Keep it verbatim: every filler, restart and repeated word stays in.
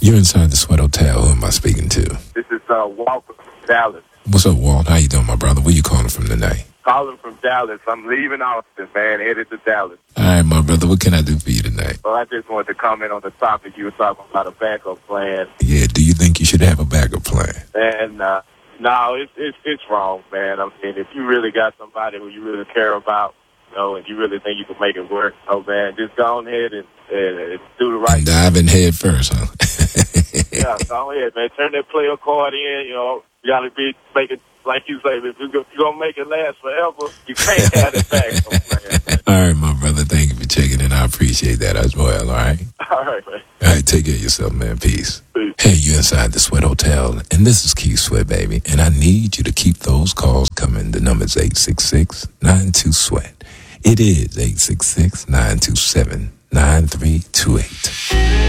You're inside the Sweat Hotel. Who am I speaking to? This is uh, Walter from Dallas. What's up, Walt? How you doing, my brother? Where you calling from tonight? Calling from Dallas. I'm leaving Austin, man, headed to Dallas. All right, my brother. What can I do for you tonight? Well, I just wanted to comment on the topic. You were talking about a backup plan. Yeah, do you think you should have a backup plan? And, uh, no, it's, it's, it's wrong, man. I mean, if you really got somebody who you really care about, you know, and you really think you can make it work, oh, man, just go on ahead and, and, and do the right thing. Dive in head first, huh? Yeah, go ahead, man. Turn that player card in, you know. You got to be making, like you say, if you're going to make it last forever, you can't have it back. Man. All right, my brother. Thank you for checking in. I appreciate that as well, all right? All right, man. All right, take care of yourself, man. Peace. Peace. Hey, you're inside the Sweat Hotel, and this is Keith Sweat, baby. And I need you to keep those calls coming. The number's eight six six, nine two, SWEAT. It is eight six six, nine two seven, nine three two eight.